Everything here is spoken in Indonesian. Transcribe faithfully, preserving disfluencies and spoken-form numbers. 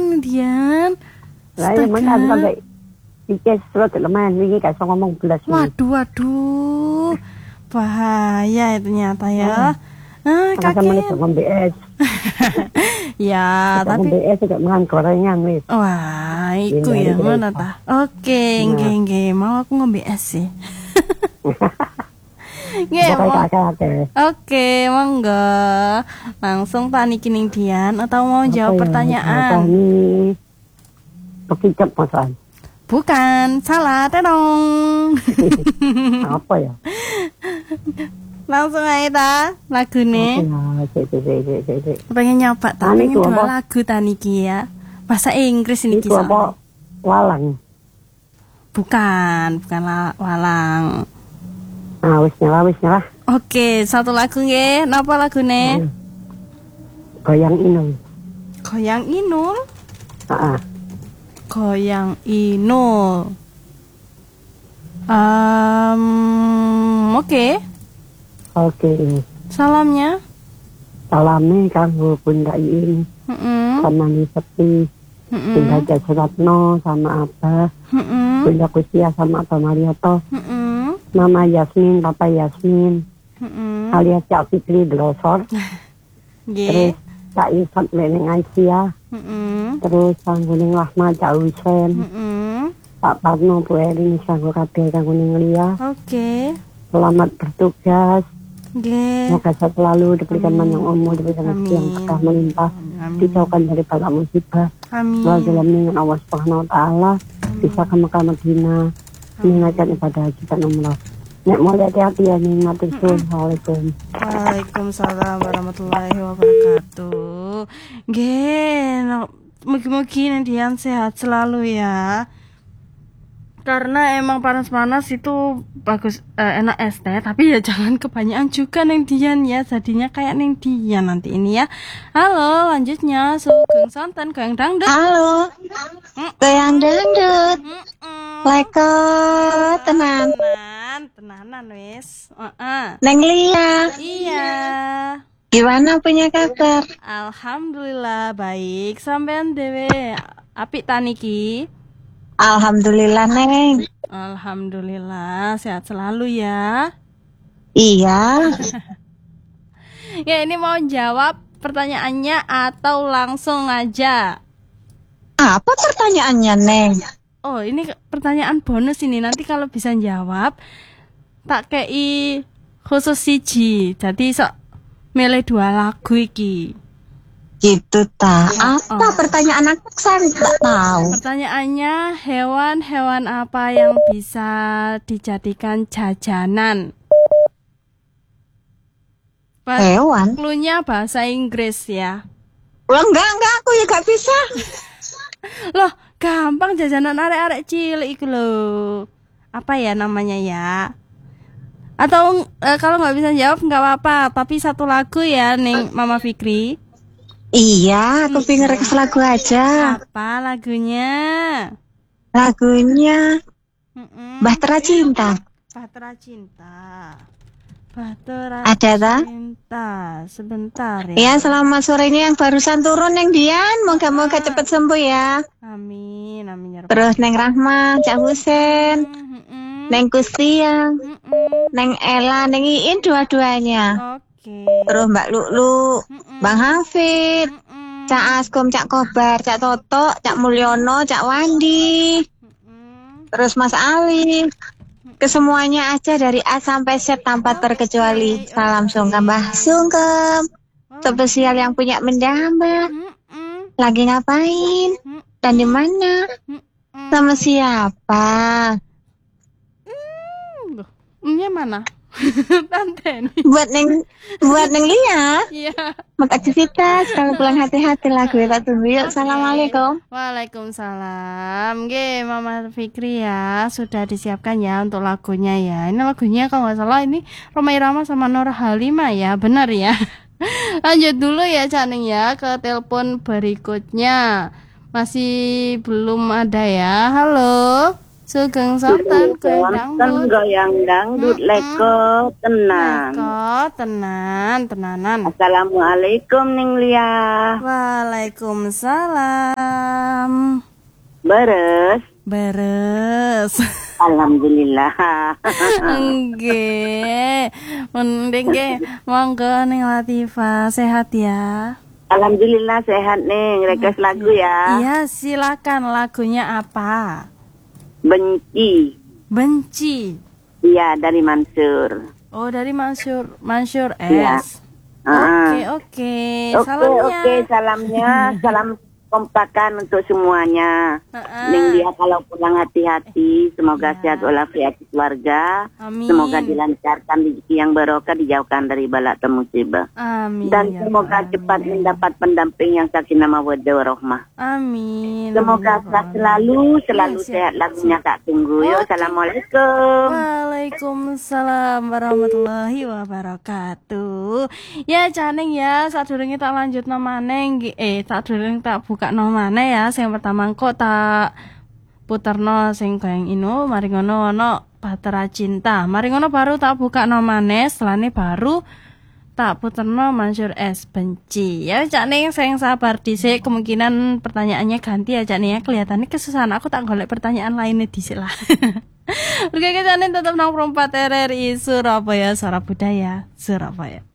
tenan Dian. Lah ya mana sampai iki surat leman iki gak iso ngomong belas. Waduh waduh. Bahaya itu ternyata ya. Ah, kakek. Ngomong B S. Ya, tapi B S juga makan gorengan wis. Wah, iku ya ngono ta. Oke, nggih nggih, mau aku ngombe es sih. Nggih. Oke, monggo. Langsung paniki ning Dian atau mau jawab pertanyaan? Pekicap masalah. Bukan, salah tenong. Apa ya? Langsung aja ta lagune. Pengen nyoba ta, pengen dua lagu taniki ya. Bahasa Inggris ini kisah. Itu apa? Walang. Bukan, bukan walang. Ah, wis nyala, wis nyala. Oke, satu lagu nggih. Napa lagune? Hmm. Goyang Inul. Goyang Inul? Heeh. Goyang Inul. Um, oke. Okay. Oke. Okay. Salamnya? Salamnya kanggo Bunda Iin. Heeh. Sama Ni Sepi. Heeh. Bunda Jajaratno sama Abah. Heeh. Bunda Kustia sama Abah Mariato. Heeh. Mama Yasmin, Papa Yasmin. Heeh. Alias Cak Fitri Blosor. Nggih. Terus Cak Ifat Neneng Aisyah. Heeh. Terus Sangguning Rahma Cak Husen. Heeh. Pak Parno Bu Erin Sanggo kabeh Sangguning Lia. Oke. Okay. Selamat bertugas. Nggih. Semoga sehat selalu, diberikan panjang umur, diberikan rezeki yang berkah melimpah, dijauhkan dari bala musibah. Amin. Wa dalam dengan Allah Subhanahu wa taala, bisa ke Mekah Madinah, menunaikan ibadah haji dan umrah. Nek mau hati-hati ya nih, matur suwun. Assalamualaikum. Waalaikumsalam warahmatullahi wabarakatuh. Nggih, mugi-mugi Dian sehat selalu ya. Karena emang panas-panas itu bagus, eh, enak es teh, tapi ya jangan kebanyakan juga neng Dian ya, jadinya kayak neng Dian nanti ini ya. Halo, lanjutnya Sugeng Santan Goyang Dangdut. Halo, Goyang Dangdut. Leko tenan. Tenan, tenanan wis. Heeh. Neng Lia. Iya. Gimana punya kabar? Alhamdulillah baik. Sampean dewe apik taniki? Alhamdulillah Neng. Alhamdulillah sehat selalu ya. Iya. Ya ini mau jawab pertanyaannya atau langsung aja? Apa pertanyaannya Neng? Oh ini pertanyaan bonus ini, nanti kalau bisa jawab tak kei khusus siji. Jadi sok milih dua lagu iki. Gitu ta. Apa oh. Pertanyaan aku saya nggak tahu. Pertanyaannya, hewan-hewan apa yang bisa dijadikan jajanan? But hewan? Cluenya bahasa Inggris ya. Loh enggak, enggak aku ya gak bisa. Loh, gampang jajanan arek-arek cilik iku lho. Apa ya namanya ya? Atau e, kalau nggak bisa jawab nggak apa-apa, tapi satu lagu ya ning Mama Fikri. Iya, aku pengen request lagu aja. Apa lagunya? Lagunya Mm-mm. Bahtera Cinta. Bahtera Cinta. Bahtera Ada Cinta. Sebentar ya. Iya, selamat sore ini yang barusan turun Neng Dian. Moga-moga cepet sembuh ya. Amin, amin ya Rabbal. Terus Neng Rahma, Cak Husen, Mm-mm. Neng Kustiang, Mm-mm. Neng Ella, Neng Iin dua-duanya. Oke. Terus Mbak Lulu, Mm-mm. Bang Hafid, Mm-mm. Cak Askom, Cak Kobar, Cak Toto, Cak Mulyono, Cak Wandi, Mm-mm. Terus Mas Ali. Kesemuanya aja dari A sampai Z tanpa terkecuali. Okay, salam okay. Sungkem Mbah Sungkem. Spesial yang punya mendamba. Mm-mm. Lagi ngapain? Mm-mm. Dan di mana? Mm-mm. Sama siapa? Hmm, ini mana? Tante nih. Buat neng, buat neng Lia. Iya. Buat aktivitas. Kalau pulang hati-hati lah gue tak tunggu yuk. Okay. Assalamualaikum. Waalaikumsalam. Oke, Mama Fikri ya sudah disiapkan ya untuk lagunya ya. Ini lagunya kalau nggak salah ini Rhoma Irama sama Nora Halimah ya, benar ya. Lanjut dulu ya Caning ya ke telepon berikutnya. Masih belum ada ya. Halo. Sugeng Santan Goyang Dangdut. Goyang Dangdut leko tenan. Leko tenan, tenanan. Assalamualaikum Ning Lia. Waalaikumsalam. malam. Beres. Beres. Alhamdulillah. Nggih. Mending nggih, monggo ning Latifah sehat ya. Alhamdulillah sehat nih. Request lagu ya. Iya, silakan. Lagunya apa? Benci. Benci. Iya, dari Mansur. Oh, dari Mansur, Mansur Iya. S. Ah. Oke, oke. Oke, Salamnya. oke, salamnya, salam kompakan untuk semuanya. Heeh. Ning dia kalau pulang hati-hati, semoga Iya. sehat walafiat keluarga. Amin. Semoga dilancarkan rezeki yang barokah, dijauhkan dari bala dan musibah. Amin. Dan ya semoga Rabbal cepat alamin. mendapat pendamping yang sakinah mawaddah warahmah. Amin. Semoga Amin, ya sehat Rabbal selalu, selalu Iya, siap, sehat lagunya Kak Tunggu. Yo, Oke. assalamualaikum. Waalaikumsalam warahmatullahi wabarakatuh. Ya Caning ya, sadurunge tak lanjutno maneh nggih. Eh, sadurunge tak bukakno maneh ya. Sing pertama kok tak puterno sing goyang ino, mari ngono ono Bahtera Cinta. Mari ngono baru tak bukakno maneh, setelahne baru tak puterno Mansur S Benci. Ya Caning sing sabar dhisik, kemungkinan pertanyaannya ganti ya Caning ya. Kelihatannya kesusahan, aku tak golek pertanyaan lainnya dhisik lah. Oke, Caning tetap nongkrong empat R R I Surabaya, Suara Budaya, Surabaya.